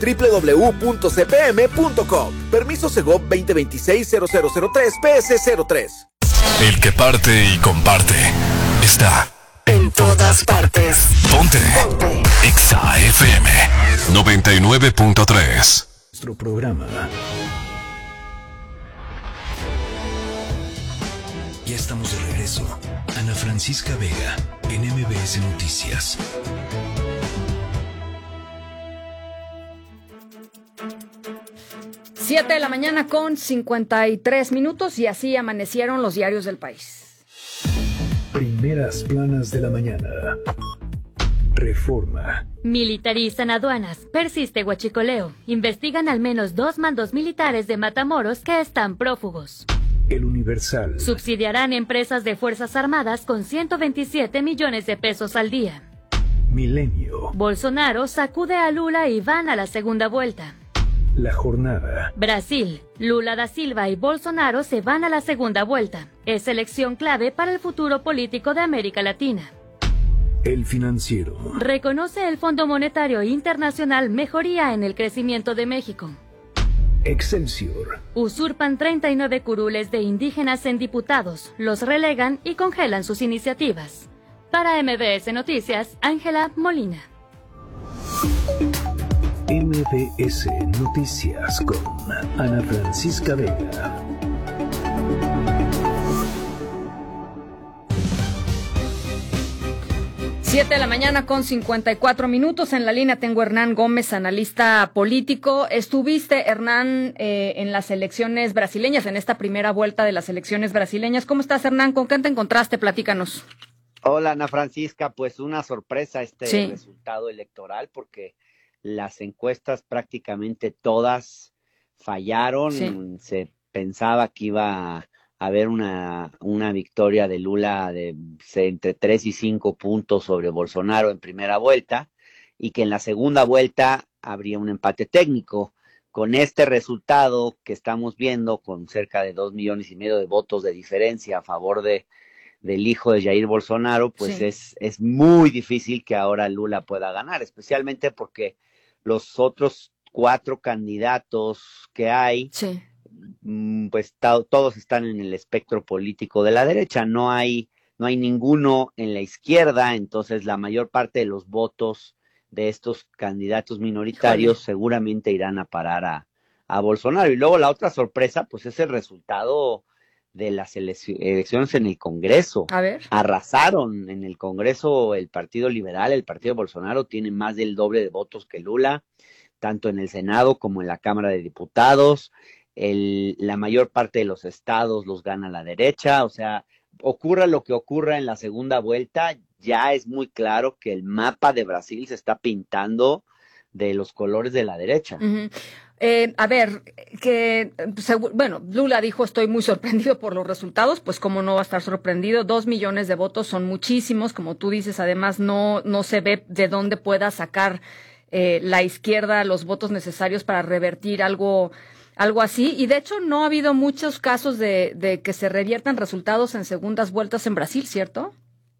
www.cpm.com. Permiso Segov 2026-0003-PS03. El que parte y comparte está en todas partes. Ponte. Exa FM 99.3. Nuestro programa. Ya estamos de regreso. Ana Francisca Vega en MBS Noticias. 7 de la mañana con 53 minutos y así amanecieron los diarios del país. Primeras planas de la mañana. Reforma. Militarizan aduanas. Persiste huachicoleo. Investigan al menos 2 mandos militares de Matamoros que están prófugos. El Universal. Subsidiarán empresas de Fuerzas Armadas con 127 millones de pesos al día. Milenio. Bolsonaro sacude a Lula y van a la segunda vuelta. La Jornada. Brasil. Lula da Silva y Bolsonaro se van a la segunda vuelta. Es elección clave para el futuro político de América Latina. El Financiero. Reconoce el Fondo Monetario Internacional mejoría en el crecimiento de México. Excelsior. Usurpan 39 curules de indígenas en diputados, los relegan y congelan sus iniciativas. Para MBS Noticias, Ángela Molina. MBS Noticias con Ana Francisca Vega. Siete de la mañana con 54 minutos. En la línea tengo a Hernán Gómez, analista político. Estuviste, Hernán, en las elecciones brasileñas, en esta primera vuelta de las elecciones brasileñas. ¿Cómo estás, Hernán? ¿Con qué te encontraste? Platícanos. Hola, Ana Francisca. Pues una sorpresa Sí. resultado electoral, porque las encuestas prácticamente todas fallaron. Sí. Se pensaba que iba a haber una victoria de Lula de entre 3 y 5 puntos sobre Bolsonaro en primera vuelta, y que en la segunda vuelta habría un empate técnico. Con este resultado que estamos viendo, con cerca de 2,5 millones de votos de diferencia a favor del hijo de Jair Bolsonaro, pues Sí. es muy difícil que ahora Lula pueda ganar, especialmente porque los otros 4 candidatos que hay, Sí. pues todos están en el espectro político de la derecha, no hay ninguno en la izquierda. Entonces la mayor parte de los votos de estos candidatos minoritarios seguramente irán a parar a Bolsonaro. Y luego la otra sorpresa, pues es el resultado de las elecciones en el Congreso. A ver. Arrasaron en el Congreso el Partido Liberal, el Partido de Bolsonaro tiene más del doble de votos que Lula, tanto en el Senado como en la Cámara de Diputados. La mayor parte de los estados los gana la derecha. O sea, ocurra lo que ocurra en la segunda vuelta, ya es muy claro que el mapa de Brasil se está pintando de los colores de la derecha. Uh-huh. A ver, bueno, Lula dijo, estoy muy sorprendido por los resultados. Pues cómo no va a estar sorprendido. 2 millones de votos son muchísimos, como tú dices. Además, no se ve de dónde pueda sacar la izquierda los votos necesarios para revertir algo así. Y de hecho no ha habido muchos casos de que se reviertan resultados en segundas vueltas en Brasil, ¿cierto?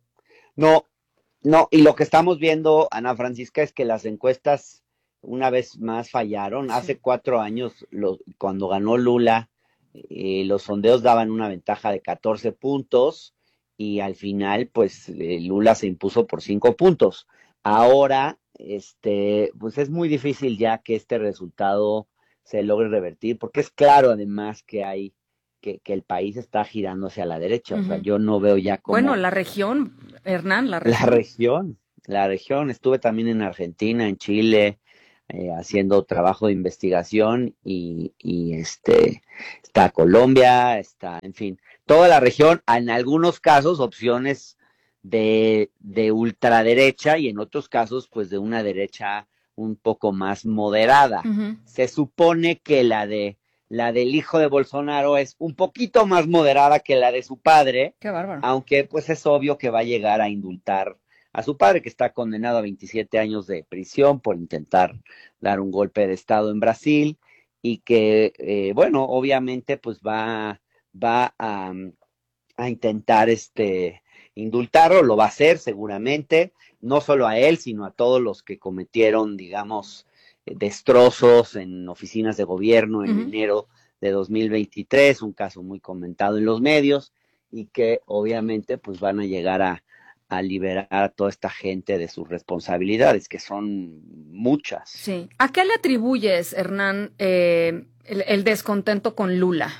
No, y lo que estamos viendo, Ana Francisca, es que las encuestas una vez más fallaron. Sí. Hace 4 años, cuando ganó Lula, los sondeos daban una ventaja de 14 puntos y al final, pues, Lula se impuso por 5 puntos. Ahora, pues es muy difícil ya que este resultado se logre revertir, porque es claro además que el país está girando hacia la derecha. Uh-huh. O sea, yo no veo ya cómo... Bueno, la región, Hernán, la región. La región. Estuve también en Argentina, en Chile, haciendo trabajo de investigación y está Colombia, en fin, toda la región, en algunos casos opciones de ultraderecha y en otros casos pues de una derecha un poco más moderada. Uh-huh. Se supone que la del hijo de Bolsonaro es un poquito más moderada que la de su padre. Qué bárbaro. Aunque pues es obvio que va a llegar a indultar a su padre, que está condenado a 27 años de prisión por intentar dar un golpe de estado en Brasil, y que bueno, obviamente pues va a intentar indultarlo, lo va a hacer seguramente, no solo a él, sino a todos los que cometieron, digamos, destrozos en oficinas de gobierno en enero de 2023, un caso muy comentado en los medios, y que obviamente pues van a llegar a liberar a toda esta gente de sus responsabilidades, que son muchas. Sí. ¿A qué le atribuyes, Hernán, el descontento con Lula?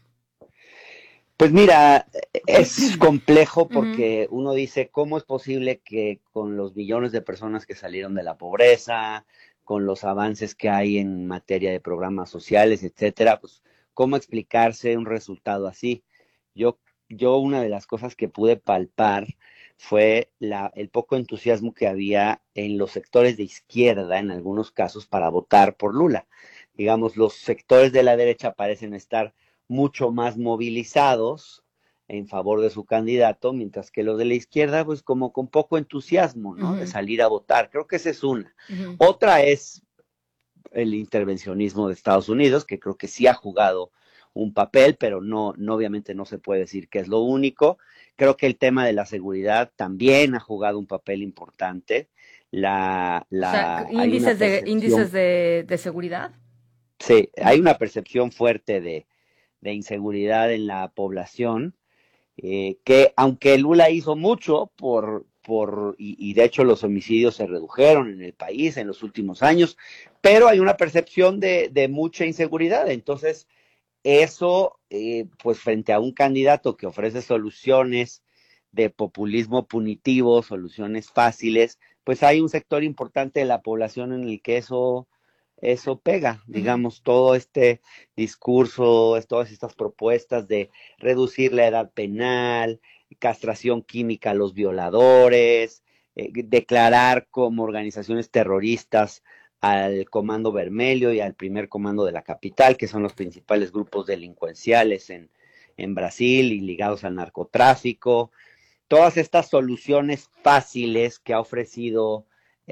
Pues mira, es complejo porque uno dice, ¿cómo es posible que con los millones de personas que salieron de la pobreza, con los avances que hay en materia de programas sociales, etcétera, pues cómo explicarse un resultado así? Yo una de las cosas que pude palpar fue el poco entusiasmo que había en los sectores de izquierda, en algunos casos, para votar por Lula. Digamos, los sectores de la derecha parecen estar mucho más movilizados en favor de su candidato, mientras que los de la izquierda, pues como con poco entusiasmo, ¿no? De salir a votar. Creo que esa es una. Otra es el intervencionismo de Estados Unidos, que creo que sí ha jugado un papel, pero no obviamente no se puede decir que es lo único. Creo que el tema de la seguridad también ha jugado un papel importante. ¿Índices de seguridad? Sí, hay una percepción fuerte de inseguridad en la población, que aunque Lula hizo mucho y de hecho los homicidios se redujeron en el país en los últimos años, pero hay una percepción de mucha inseguridad. Entonces, eso, pues frente a un candidato que ofrece soluciones de populismo punitivo, soluciones fáciles, pues hay un sector importante de la población en el que eso pega, digamos, todo este discurso, todas estas propuestas de reducir la edad penal, castración química a los violadores, declarar como organizaciones terroristas al Comando Vermelho y al Primer Comando de la Capital, que son los principales grupos delincuenciales en Brasil y ligados al narcotráfico. Todas estas soluciones fáciles que ha ofrecido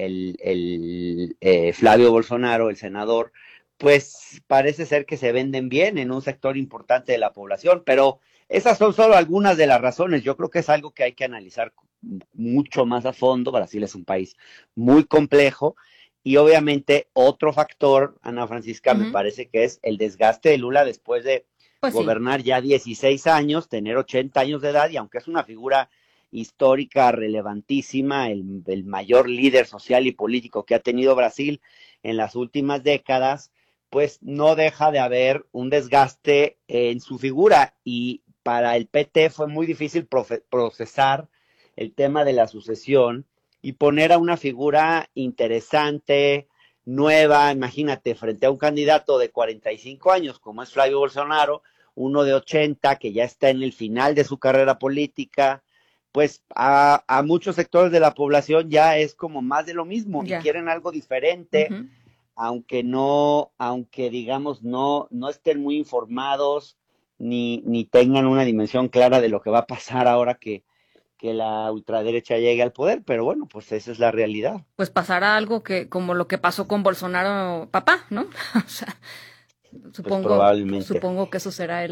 Flavio Bolsonaro, el senador, pues parece ser que se venden bien en un sector importante de la población, pero esas son solo algunas de las razones. Yo creo que es algo que hay que analizar mucho más a fondo. Brasil es un país muy complejo y obviamente otro factor, Ana Francisca, me parece que es el desgaste de Lula después de gobernar ya 16 años, tener 80 años de edad, y aunque es una figura histórica relevantísima, el mayor líder social y político que ha tenido Brasil en las últimas décadas, pues no deja de haber un desgaste en su figura, y para el PT fue muy difícil procesar el tema de la sucesión y poner a una figura interesante, nueva. Imagínate, frente a un candidato de 45 años como es Flavio Bolsonaro, uno de 80 que ya está en el final de su carrera política, pues a muchos sectores de la población ya es como más de lo mismo, y quieren algo diferente, aunque digamos no estén muy informados ni tengan una dimensión clara de lo que va a pasar ahora que la ultraderecha llegue al poder. Pero bueno, pues esa es la realidad. Pues pasará algo como lo que pasó con Bolsonaro papá, ¿no? O sea, supongo que eso será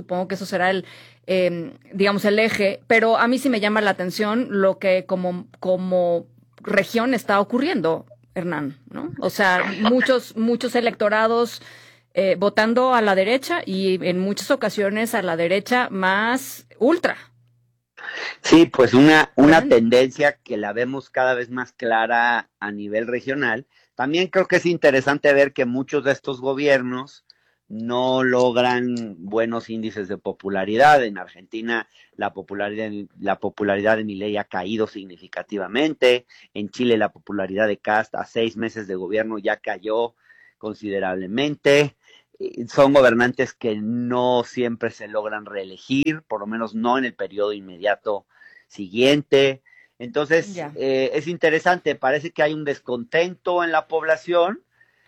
digamos, el eje, pero a mí sí me llama la atención lo que como región está ocurriendo, Hernán, ¿no? O sea, muchos electorados votando a la derecha, y en muchas ocasiones a la derecha más ultra. Sí, pues una tendencia que la vemos cada vez más clara a nivel regional. También creo que es interesante ver que muchos de estos gobiernos no logran buenos índices de popularidad. En Argentina la popularidad de Milei ha caído significativamente. En Chile la popularidad de Kast a 6 meses de gobierno ya cayó considerablemente. Son gobernantes que no siempre se logran reelegir, por lo menos no en el periodo inmediato siguiente. Entonces, es interesante, parece que hay un descontento en la población,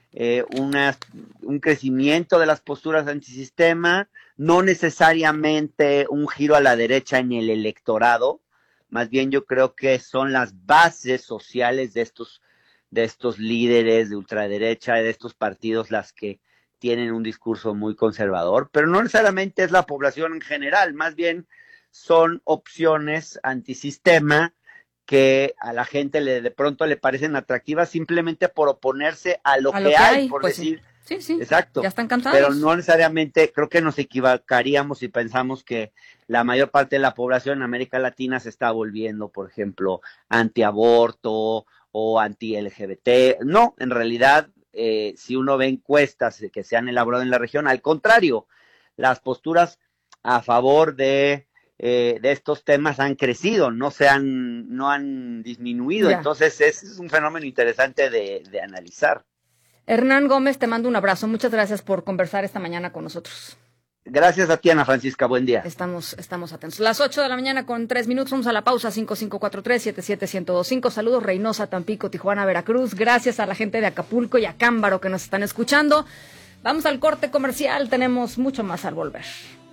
un crecimiento de las posturas antisistema, no necesariamente un giro a la derecha en el electorado. Más bien yo creo que son las bases sociales de estos líderes de ultraderecha, de estos partidos, las que tienen un discurso muy conservador, pero no necesariamente es la población en general, más bien son opciones antisistema que a la gente de pronto le parecen atractivas simplemente por oponerse a lo que hay, por pues decir. Sí, sí. Exacto. Ya están cansados. Pero no necesariamente, creo que nos equivocaríamos si pensamos que la mayor parte de la población en América Latina se está volviendo, por ejemplo, antiaborto o anti-LGBT. No, en realidad, si uno ve encuestas que se han elaborado en la región, al contrario, las posturas a favor de estos temas han crecido, no han disminuido. Ya. Entonces, ese es un fenómeno interesante de analizar. Hernán Gómez, te mando un abrazo. Muchas gracias por conversar esta mañana con nosotros. Gracias a ti, Ana Francisca. Buen día. Estamos atentos. Las 8:03 a.m. Vamos a la pausa. 5543-77125. Saludos, Reynosa, Tampico, Tijuana, Veracruz. Gracias a la gente de Acapulco y Acámbaro que nos están escuchando. Vamos al corte comercial. Tenemos mucho más al volver.